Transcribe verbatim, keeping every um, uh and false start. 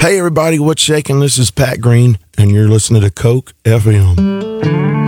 Hey, everybody, what's shaking? This is Pat Green, and you're listening to Coke F M.